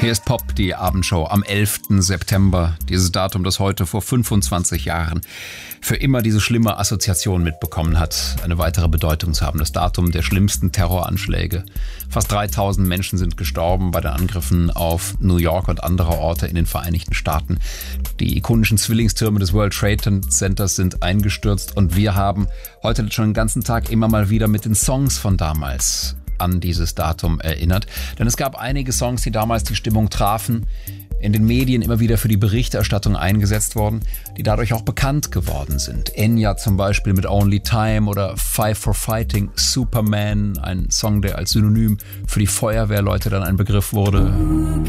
Hier ist Pop, die Abendshow am 11. September. Dieses Datum, das heute vor 25 Jahren für immer diese schlimme Assoziation mitbekommen hat, eine weitere Bedeutung zu haben. Das Datum der schlimmsten Terroranschläge. Fast 3000 Menschen sind gestorben bei den Angriffen auf New York und andere Orte in den Vereinigten Staaten. Die ikonischen Zwillingstürme des World Trade Centers sind eingestürzt und wir haben heute schon den ganzen Tag immer mal wieder mit den Songs von damals an dieses Datum erinnert. Denn es gab einige Songs, die damals die Stimmung trafen, in den Medien immer wieder für die Berichterstattung eingesetzt worden, die dadurch auch bekannt geworden sind. Enya zum Beispiel mit Only Time oder Five for Fighting, Superman, ein Song, der als Synonym für die Feuerwehrleute dann ein Begriff wurde.